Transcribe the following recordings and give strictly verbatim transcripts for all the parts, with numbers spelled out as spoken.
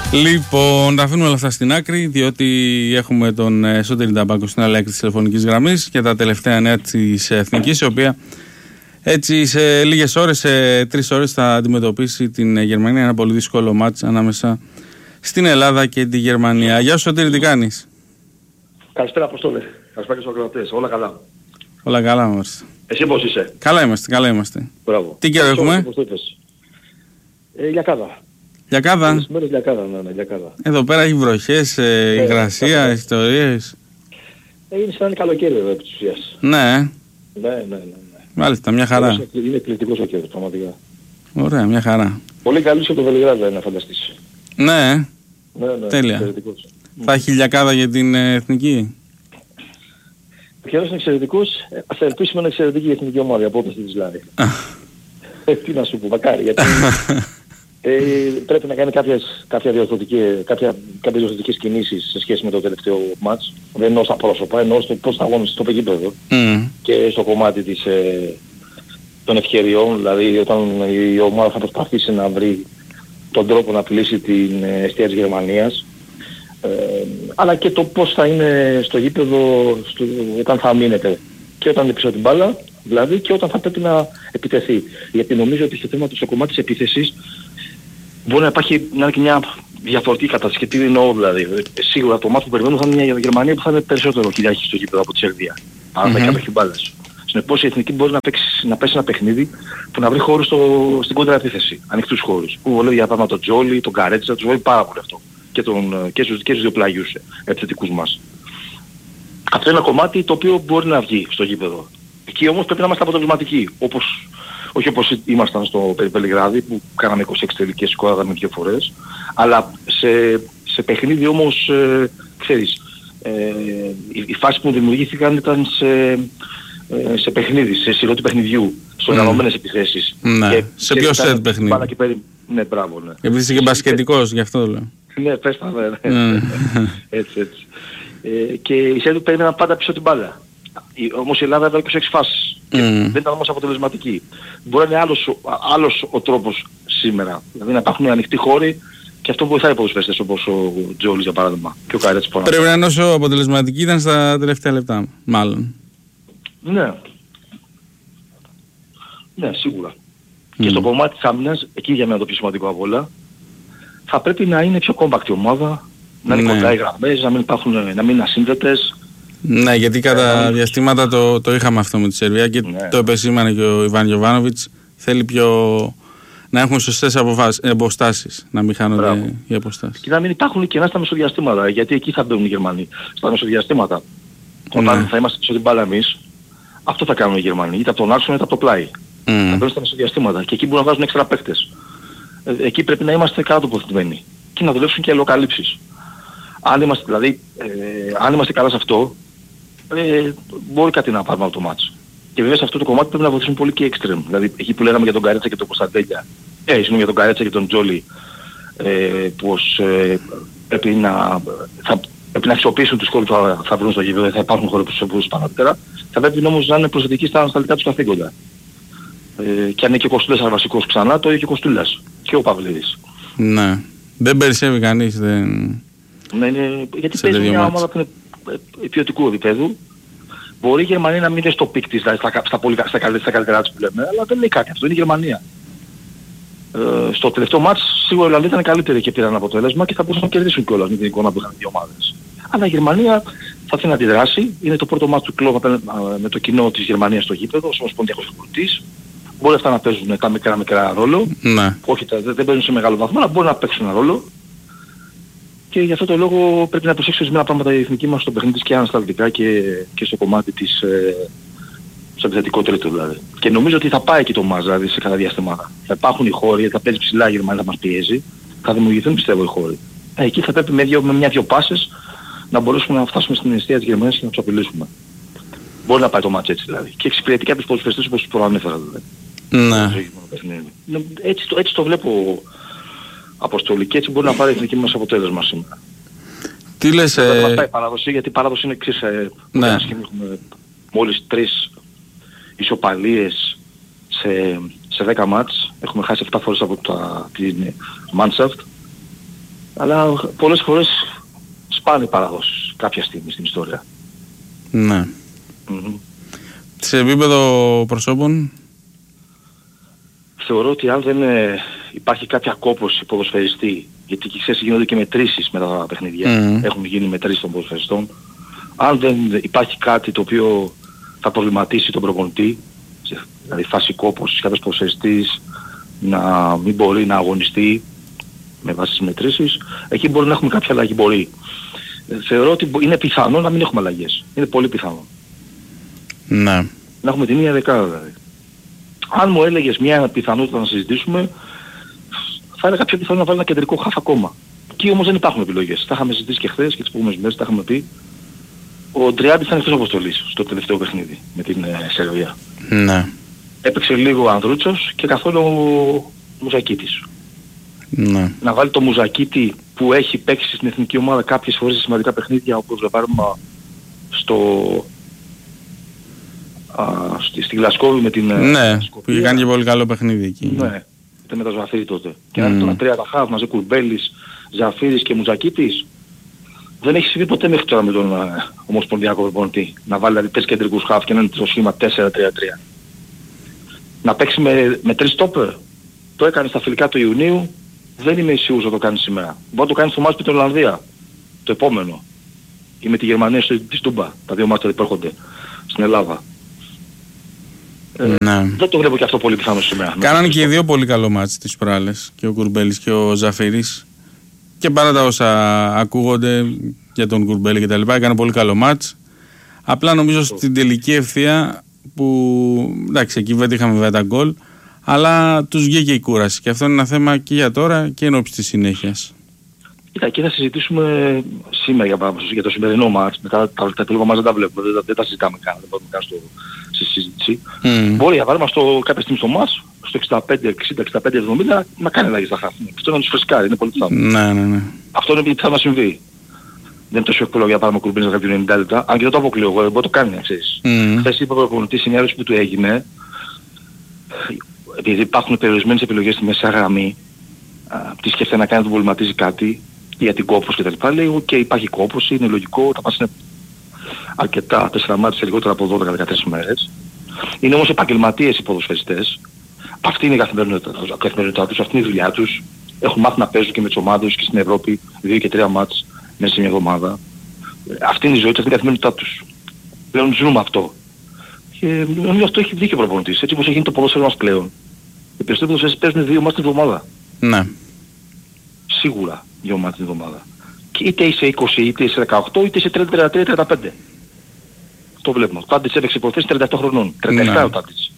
Λοιπόν, τα αφήνουμε όλα αυτά στην άκρη, διότι έχουμε τον Σωτήρη Ταμπάκο στην άλλη άκρη της τηλεφωνικής γραμμής και τα τελευταία νέα της Εθνικής, η οποία έτσι σε λίγες ώρες, σε τρεις ώρες θα αντιμετωπίσει την Γερμανία. Ένα πολύ δύσκολο μάτς ανάμεσα στην Ελλάδα και τη Γερμανία. Γεια σου Σωτήρη, τι κάνεις? Καλησπέρα Αποστόλη. Καλησπέρα και στους ακροατές. Όλα καλά? Όλα καλά είμαστε. Εσύ πώς είσαι? Καλά είμαστε, καλά είμαστε. Μπράβο. Τι καιρό έχουμε? Ε, λιακάδα. Λιακάδα. Τις μέρες λιακάδα, ναι, ναι, λιακάδα. Εδώ πέρα έχει βροχές, ε, ε, υγρασία, ε, ιστορίες. Ε, είναι σαν να είναι καλοκαίρι εδώ επί της ουσίας. Ναι. Ναι, ναι, ναι, ναι. Μάλιστα, μια χαρά. Είναι, είναι εκπληκτικός ο καιρός, πραγματικά. Ωραία, μια χαρά. Πολύ καλής και το Βελιγράδι, να φανταστείς. Ναι, Ναι, ναι, τέλεια. εξαιρετικός. Θα έχει λιακάδα για την ε, Εθνική. Ο καιρός είναι εξαιρετικός. Ε, ας ελπίσουμε να είναι εξαιρετική η εθνική ομάδα από ό,τι της δηλαδή. ε, τι να σου πω, μακάρι, γιατί ε, πρέπει να κάνει κάποιες, κάποια κάποια, κάποιες διορθωτικές κινήσεις σε σχέση με το τελευταίο μάτς. Δεν εννοώ στα πρόσωπα, εννοώ στο πώς θα αγώνεις στο πεζίπεδο Mm. και στο κομμάτι της, ε, των ευκαιριών, δηλαδή όταν η ομάδα θα προσπαθήσει να βρει τον τρόπο να πλήσει την εστία της Γερμανίας. Ε, αλλά και το πώς θα είναι στο γήπεδο στο, όταν θα μείνετε και όταν είναι πίσω την μπάλα, δηλαδή και όταν θα πρέπει να επιτεθεί. Γιατί νομίζω ότι στο θέμα του στο κομμάτι της επίθεσης μπορεί να υπάρχει να είναι και μια διαφορετική κατάσταση. Και τι εννοώ δηλαδή? Σίγουρα το μάτι που περιμένουμε θα είναι μια Γερμανία που θα είναι περισσότερο κυριάρχη στο γήπεδο από τη Σερβία. Αν θα έχει μπάλας. Συνεπώς η Εθνική μπορεί να, παίξει, να πέσει ένα παιχνίδι που να βρει χώρους στο, στην κόντρα επίθεση. Ανοιχτούς χώρους. Που βολεύει για παράδειγμα τον Τζόλι, τον Καρέτσα, τους βολεύει πάρα πολύ αυτό. Και, τον, και, στους, και στους δύο πλάγιους επιθετικούς μας. Αυτό είναι ένα κομμάτι το οποίο μπορεί να βγει στο γήπεδο. Εκεί όμως πρέπει να είμαστε αποτελεσματικοί. Όπως, όχι όπως ήμασταν στο Βελιγράδι που κάναμε είκοσι έξι τελικές, σκόραμε δύο φορές. Αλλά σε, σε παιχνίδι όμως, ε, ξέρεις, ε, οι, οι φάσεις που δημιουργήθηκαν ήταν σε, ε, σε παιχνίδι, σε σειρό του παιχνιδιού, σε οργανωμένες mm. επιθέσεις. Ναι. Και, σε και ποιο σετ παιχνίδι? Και περι... Ναι, μπράβο, ναι. Επειδή είσαι και μπασκετικός, γι' αυτό το λέω. Ναι, πες τα βέβαια. Έτσι, έτσι. Ε, και οι Σέρβοι περίμεναν πάντα πίσω την μπάλα. Όμως η Ελλάδα έβαλε είκοσι έξι φάσεις. Mm. Δεν ήταν όμως αποτελεσματική. Μπορεί να είναι άλλος, άλλος ο τρόπος σήμερα. Δηλαδή να υπάρχουν ανοιχτοί χώροι και αυτό βοηθάει ποδοσφαιριστές όπως ο Τζόλις για παράδειγμα. Και ο Καρέτς που πρέπει να είναι όσο αποτελεσματική ήταν στα τελευταία λεπτά, μάλλον. Ναι. Ναι, σίγουρα. Mm. Και στο κομμάτι της άμυνας, εκεί για μένα το πιο σημαντικό από όλα, θα πρέπει να είναι πιο κόμπακτη ομάδα, να είναι ναι. κοντά οι γραμμές, να μην υπάρχουν, να μην είναι ασύνδετες. Ναι, γιατί κατά ε, διαστήματα το, το είχαμε αυτό με τη Σερβία και ναι. το επεσήμανε και ο Ιβάν Γιοβάνοβιτς. Θέλει πιο να έχουν σωστές αποστάσεις, να μην χάνονται Μπράβο. οι αποστάσεις. Και να μην υπάρχουν κενά στα μεσοδιαστήματα, γιατί εκεί θα μπαίνουν οι Γερμανοί. Στα μεσοδιαστήματα. Όταν ναι. θα είμαστε πίσω την μπάλα εμείς, αυτό θα κάνουν οι Γερμανοί, είτε από τον άξονα είτε από το πλάι. Mm. Θα μπαίνουν στα μεσοδιαστήματα και εκεί μπορούν να βάζουν έξτρα παίκτες. Εκεί πρέπει να είμαστε καλά τοποθετημένοι και να δουλέψουν και αλληλοκαλύψεις. Αν είμαστε, δηλαδή, ε, αν είμαστε καλά σε αυτό, ε, μπορεί κάτι να πάρουμε από το μάτς. Και βέβαια σε αυτό το κομμάτι πρέπει να βοηθήσουν πολύ και οι extreme. Δηλαδή εκεί που λέγαμε για τον Καρέτσα και τον Κωνσταντέλια, ε, συγγνώμη για τον Καρέτσα και τον Τζόλι, ε, πως ε, πρέπει, να, θα, πρέπει να αξιοποιήσουν τους χώρους που θα, θα βρουν στο γήπεδο, θα υπάρχουν χώροι που τους παρατέρα, θα πρέπει όμως να είναι προσθετικοί στα ανασταλτικά τους καθήκοντα. Ε, και αν είναι και ο Κοστούλας ένα βασικός ξανά, το ίδιο και ο Κοστούλας και ο Παυλίδης. Ναι. Δεν περισσεύει κανείς, δεν... Ναι, είναι... γιατί παίζει μια ομάδα που είναι ποιοτικού επίπεδου. Μπορεί η Γερμανία να μην είναι στο πικ της, δηλαδή στα, στα, πολύ, στα, καλύτερα, στα καλύτερά της που λέμε, αλλά δεν λέει κάτι αυτό, είναι η Γερμανία. Ε, στο τελευταίο μάτς σίγουρα οι Ολλανδοί ήταν καλύτεροι και πήραν αποτέλεσμα και θα μπορούσαν να κερδίσουν κιόλας με την εικόνα που είχαν οι ομάδες. Αλλά η Γερμανία θα θέλει να αντιδράσει, είναι το πρώτο μάτς του κλόβα με το κοινό της Γερμανίας στο γήπεδο, ως ομοσπονδιακός εκπληκτής. Μπορεί αυτά να παίζουν τα μικρά μικρά ρόλο. Ναι. Όχι, δεν παίζουν σε μεγάλο βαθμό, αλλά μπορεί να παίξουν ένα ρόλο. Και γι' αυτό το λόγο πρέπει να προσέξει ορισμένα πράγματα η εθνική μας στο παιχνίδι της και ανασταλτικά και, και στο κομμάτι της, ε, στο επιθετικό τρίτο δηλαδή. Και νομίζω ότι θα πάει εκεί το μάζ, δηλαδή σε cada διαστημάτα. Θα υπάρχουν οι χώροι, θα παίζει ψηλά η Γερμανία, θα μας πιέζει. Θα δημιουργηθούν πιστεύω οι χώροι. Ε, εκεί θα πρέπει με, δύο, με μια-δυο πάσες να μπορέσουμε να φτάσουμε στην αιστεία της Γερμανίας και να τους απειλήσουμε. Μπορεί να πάει το μάτς έτσι δηλαδή. Και εξυπηρετεί κάποιους ποδοσφαιριστές όπως τους προανέφερα δηλαδή. Ναι. Έτσι το, έτσι το βλέπω Αποστολή και έτσι μπορεί να πάρει η εθνική μας αποτέλεσμα σήμερα. Τι λες... Δεν ε... μας πάει η παράδοση γιατί η παράδοση είναι εξής. Ε, ναι. Έχουμε μόλις τρεις ισοπαλίες σε, σε δέκα μάτς. Έχουμε χάσει επτά φορές από τα, την Mannschaft. Αλλά πολλές φορές σπάνε οι παραδόσεις κάποια στιγμή στην ιστορία. Ναι. Mm-hmm. Σε επίπεδο προσώπων, θεωρώ ότι αν δεν ε, υπάρχει κάποια κόπωση ποδοσφαιριστή, γιατί ξέρεις γίνονται και μετρήσεις μετά τα παιχνίδια, mm. έχουν γίνει μετρήσεις των ποδοσφαιριστών, αν δεν υπάρχει κάτι το οποίο θα προβληματίσει τον προπονητή, δηλαδή φάση κόπωσης, κάποιος ποδοσφαιριστής να μην μπορεί να αγωνιστεί με βάση τις μετρήσεις, εκεί μπορεί να έχουμε κάποια αλλαγή, μπορεί. Θεωρώ ότι είναι πιθανό να μην έχουμε αλλαγές. Είναι πολύ πιθανό. Ναι. Να έχουμε την ίδια δεκάδα δηλαδή. Αν μου έλεγες μια πιθανότητα να συζητήσουμε, θα έλεγα πιο πιθανό να βάλει ένα κεντρικό χαφ ακόμα. Εκεί όμως δεν υπάρχουν επιλογές. Τα είχαμε συζητήσει και χθες και τις προηγούμενες μέρες, τα είχαμε πει. Ο Τριάντης ήταν εκτός αποστολής στο τελευταίο παιχνίδι με την ε, Σερβία. Ναι. Έπαιξε λίγο ο Ανδρούτσος και καθόλου ο Μουζακίτης. Ναι. Να βάλει το Μουζακίτη που έχει παίξει στην εθνική ομάδα κάποιες φορές σε σημαντικά παιχνίδια, όπως για παράδειγμα στο... Α, στη, στη Γλασκόβη με την... Ναι, που είχε κάνει και πολύ καλό παιχνίδι εκεί. Ναι, ήταν με τα Ζαφύρι τότε. Και να είναι τώρα τρία τα χαφ μαζί Κουρμπέλης, Ζαφύρης και Μουζακίτης. Δεν έχει συμβεί ποτέ μέχρι τώρα με τον uh, ομοσπονδιακό προπονητή. Να βάλει δηλαδή τέσσερις κεντρικούς χαφ και να είναι το σχήμα τέσσερα τρία τρία. Να παίξει με, με τρεις στόπερ. Το έκανε στα φιλικά του Ιουνίου. Δεν είμαι σίγουρος να το κάνει σήμερα. Μπορεί να το κάνει στο μάτς με την Ολλανδία. Το επόμενο. Ή με τη Γερμανία στη Τούμπα. Τα δύο μάτς που έρχονται στην Ελλάδα. Ναι. Ε, δεν το βλέπω και αυτό πολύ πιθανό σήμερα. Κάνανε και οι δύο πολύ καλό μάτς τις προάλλες. Και ο Κουρμπέλης και ο Ζαφύρης. Και παρά τα όσα ακούγονται για τον Κουρμπέλη και τα λοιπά, έκανε πολύ καλό μάτς. Απλά νομίζω στην τελική ευθεία που εντάξει εκεί δεν είχαμε βέβαια τα γκολ, αλλά τους βγήκε η κούραση και αυτό είναι ένα θέμα και για τώρα και εν ώψη της συνέχειας. Κοίτα, και θα συζητήσουμε σήμερα για, για το σημερινό μάτς. Μετά τα, τα υπόλοιπα μας δεν τα βλέπουμε, δεν, δεν τα συζητάμε καν, δεν μπορούμε καν στο, στη συζήτηση. Mm. Μπορεί για παράδειγμα στο, κάποια στιγμή στο μάτς, στο εξήντα πέντε εξήντα εξήντα πέντε εβδομήντα να κάνει αλλαγή στα χάφη. Αυτό να τους φρεσκάρει, είναι πολύ πιθανό. Ναι, ναι, ναι. Αυτό είναι που θα μας συμβεί. Δεν είναι τόσο εύκολο για παράδειγμα Κουρμπίνης να κάνει ενενήντα λεπτά, αν και δεν το αποκλείω εγώ, δεν μπορεί να το κάνει, ξέρεις. Mm. Χθες είπε ο προπονητής σε μια ερώτηση που του έγινε, επειδή υπάρχουν περιορισμένες επιλογές στη μέσα γραμμή, τι σκέφτεται να κάνει να του προβληματίζει κάτι για την κόπωση κτλ. Λέει, οκ, okay, υπάρχει κόπωση, είναι λογικό, τα πας είναι αρκετά, τέσσερα μάτια σε λιγότερο από δώδεκα με δεκατρείς μέρες. Είναι όμως επαγγελματίες οι ποδοσφαιριστές. Αυτή είναι η καθημερινότητά τους, αυτή είναι η δουλειά τους. Έχουν μάθει να παίζουν και με τις ομάδες και στην Ευρώπη δύο και τρία μάτς μέσα σε μια εβδομάδα. Αυτή είναι η ζωή τους, αυτή είναι η καθημερινότητά τους. Πλέον ζούμε αυτό. Και νομίζω αυτό έχει δίκιο ο προπονητής. Έτσι όπως έχει γίνει το ποδόσφαιρο μας πλέον. Οι περισσότεροι ποδοσφαιριστές παίζουν δύο μάτς την εβδομάδα. Ναι. Σίγουρα δύο μάτς την εβδομάδα. Και είτε είσαι είκοσι, είτε είσαι δεκαοκτώ, είτε είσαι τριάντα τρία τριάντα πέντε. Το βλέπουμε. Ο Τάντιτς έπαιξε προχθές τριάντα επτά χρονών. τριάντα επτά ναι. Ο Τάντιτς.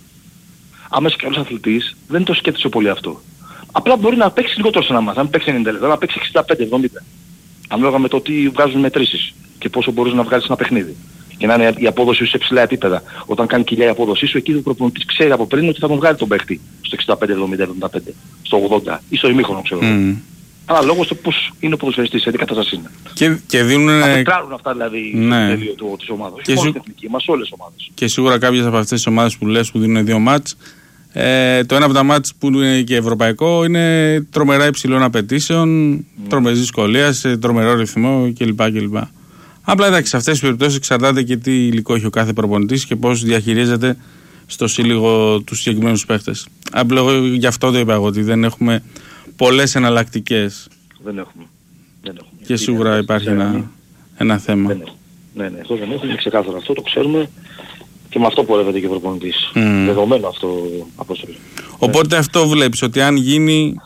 Αν είσαι καλός αθλητής, δεν το σκέφτεσαι πολύ αυτό. Απλά μπορεί να παίξει λιγότερο σε ένα μάτς. Αν παίξει ενενήντα λεπτά, να παίξει εξήντα πέντε εβδομήντα. Ανάλογα με το τι βγάζουν μετρήσεις και πόσο μπορείς να βγάλεις ένα παιχνίδι. Και να είναι η απόδοση σου σε ψηλά επίπεδα. Όταν κάνει κοιλιά η απόδοσή σου, εκεί ο προπονητής ξέρει από πριν ότι θα τον βγάλει τον παίχτη στο εξήντα πέντε εβδομήντα εβδομήντα πέντε, στο ογδόντα ή στο ημίχρονο, ξέρω. Mm. Αναλόγως το πώς είναι ο ποδοσφαιριστής, σε τι κατάσταση είναι. Και, και δίνουν... Θα μετράρουν αυτά δηλαδή ναι. στο τέλειο του, της ομάδας. Και, σου... εθνική, μας όλες τις ομάδες. Και σίγουρα κάποιες από αυτές τις ομάδες που λες που δίνουν δύο μάτς, ε, το ένα από τα μάτς που είναι και ευρωπαϊκό είναι τρομερά υψηλών απαιτήσεων, mm. τρομερής δυσκολίας, τρομερό ρυθμό κλπ. κλπ. Απλά εντάξει, σε αυτές τις περιπτώσεις εξαρτάται και τι υλικό έχει ο κάθε προπονητής και πώς διαχειρίζεται στο σύλλογο τους συγκεκριμένους παίχτες. Απλά γι' αυτό το είπα εγώ, ότι δεν έχουμε πολλές εναλλακτικές. Δεν έχουμε. Δεν έχουμε. Και σίγουρα είναι, υπάρχει ένα, ένα θέμα. Δεν έχουμε. Ναι, ναι, αυτό δεν έχουμε, είναι ξεκάθαρο αυτό, το ξέρουμε και με αυτό πορεύεται και ο προπονητής. Mm. Δεδομένο αυτό αποστολή. Οπότε ναι. Αυτό βλέπεις, ότι αν γίνει...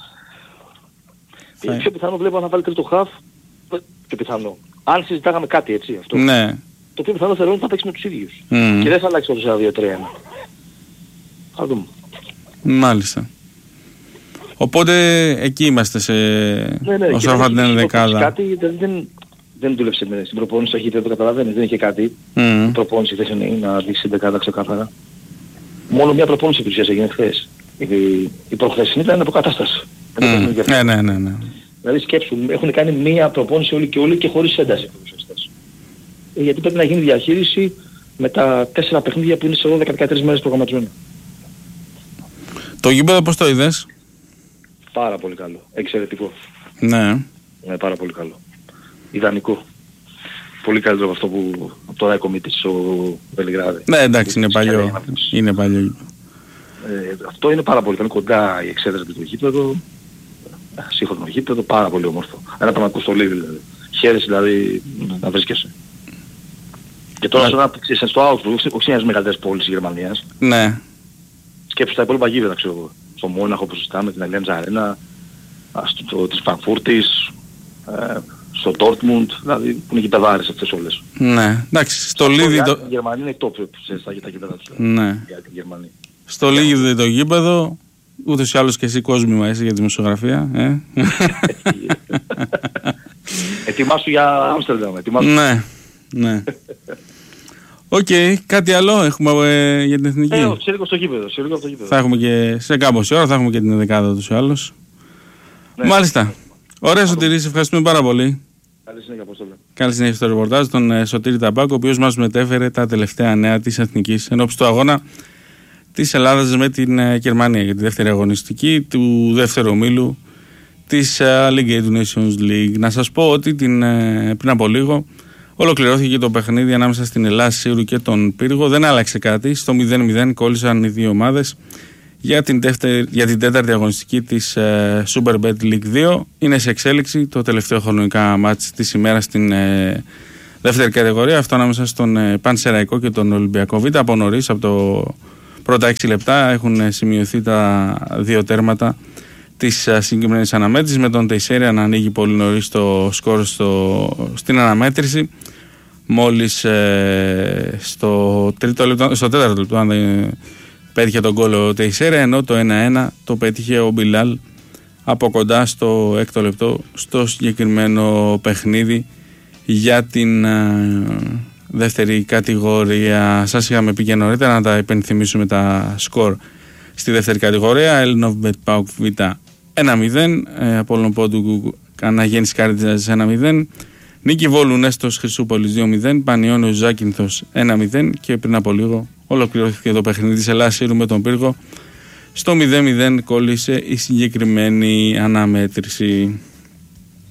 Θα... Πιο πιθανό βλέπω να βάλει τρίτο χαφ, πιο πιθανό. Αν συζητάγαμε κάτι έτσι αυτό. Ναι. Το πιο πιθανό θεωρώ ότι θα παίξει με τους ίδιους. Mm. Και δεν θα αλλάξει το τέσσερα δύο τρία. Θα δούμε. Μάλιστα. Οπότε εκεί είμαστε σε... Ναι, ναι, όσο αφορά την ενδεκάδα. Κάτι δεν, δεν, δεν δούλεψε με στην προπόνηση, όχι, δεν το καταλαβαίνεις, δεν είχε κάτι. Mm. Η προπόνηση δεν είναι να δείξει την δεκάδα ξεκάθαρα. Μόνο μια προπόνηση του έγινε χθες. Η, η προχθεσινή ήταν αποκατάσταση. Mm. Ναι, ναι, ναι, ναι. Δηλαδή σκέψου, έχουν κάνει μία προπόνηση όλοι και όλοι και χωρίς ένταση οι ποδοσφαιριστές. Γιατί πρέπει να γίνει διαχείριση με τα τέσσερα παιχνίδια που είναι σε δώδεκα με δεκατρείς μέρες προγραμματισμένα. Το γήπεδο πώς το είδες? Πάρα πολύ καλό. Εξαιρετικό. Ναι. Είναι πάρα πολύ καλό. Ιδανικό. Πολύ καλύτερο από αυτό που από το Ράικο Μίτης ο Βελιγράδη. Ναι, εντάξει, είναι παλιό. Είναι παλιό. Ε, αυτό είναι πάρα πολύ καλό. Κοντά η εξέδρα του γήπεδο. Σύγχρονο γήπεδο, πάρα πολύ όμορφο. Ένα πραγματικό στολίδι δηλαδή. Χαίρεσαι δηλαδή να βρίσκεσαι. Και τώρα να παίξεις στο Augsburg, όχι στις μεγαλύτερες πόλεις της Γερμανίας. Ναι. Σκέψου τα υπόλοιπα γήπεδα, ξέρω εγώ. Στο Μόναχο που συζητάμε, την Allianz Arena, στο της Φραγκφούρτης, ε, στο Dortmund, δηλαδή που είναι γηπεδάρες αυτές όλες. Ναι, εντάξει, στο Λίδι το... Η Γερμανία είναι top σε τα γήπεδα τους. Ναι. Για την Γερμανία. Στο Λίδι το γήπεδο, ούτως ή άλλως και εσύ κόσμημα είσαι για τη δημοσιογραφία, ε. Ετοιμάσου για Άμστερνταμ, ετοιμάσου. Ναι, ναι. Οκ, okay, κάτι άλλο έχουμε ε, για την εθνική. Ε, όχι, στο γήπεδο, σε λίγο το γήπεδο. Θα έχουμε και σε κάμποση ώρα, θα έχουμε και την δεκάδα τους ή άλλως. Ναι. Μάλιστα. Ωραία Σωτήρη, σε ευχαριστούμε πάρα πολύ. Καλή συνέχεια, Απόστολε. Καλή συνέχεια στο ρεπορτάζ τον ε, Σωτήρη Ταμπάκο, ο οποίος μας μετέφερε τα τελευταία νέα της εθνικής ενόψει του αγώνα της Ελλάδας με την ε, Γερμανία για τη δεύτερη αγωνιστική του δεύτερου ομίλου της ε, Alligator Nations League. Να σας πω ότι την, ε, πριν από λίγο ολοκληρώθηκε το παιχνίδι ανάμεσα στην Ελλάδα Σύρου και τον Πύργο. Δεν άλλαξε κάτι. Στο μηδέν μηδέν κόλλησαν οι δύο ομάδες για την, δεύτερη, για την τέταρτη αγωνιστική της ε, Superbet League δύο. Είναι σε εξέλιξη το τελευταίο χρονικά μάτς της ημέρας στην ε, δεύτερη κατηγορία. Αυτό ανάμεσα στον ε, Πανσεραϊκό και τον Ολυμπιακό Β. Από νωρίς, από το πρώτα έξι λεπτά έχουν ε, σημειωθεί τα δύο τέρματα της ε, συγκεκριμένης αναμέτρησης, με τον Τεϊσέρια να ανοίγει πολύ νωρίς το σκορ στο, στην αναμέτρηση. Μόλις ε, στο, τρίτο λεπτό, στο τέταρτο λεπτό αν δεν πέτυχε τον γκολ ο Τεϊσέρια, ενώ το ένα ένα το πέτυχε ο Μπιλάλ από κοντά στο έκτο λεπτό στο συγκεκριμένο παιχνίδι για την ε, δεύτερη κατηγορία. Σας είχαμε πει και νωρίτερα να τα υπενθυμίσουμε τα σκορ στη δεύτερη κατηγορία. Ελνόβμπετ Πάουκ Β ένα μηδέν, ε, Απόλλων Πόντου Αναγέννης Κάριτζας ένα μηδέν, Νίκη Βόλου Νέστος Χρυσούπολης δύο μηδέν, Πανιώνιος Ζάκυνθος ένα μηδέν και πριν από λίγο ολοκληρώθηκε το παιχνίδι της Ελλάδας Σύρου με τον Πύργο. Στο μηδέν μηδέν κόλλησε η συγκεκριμένη αναμέτρηση.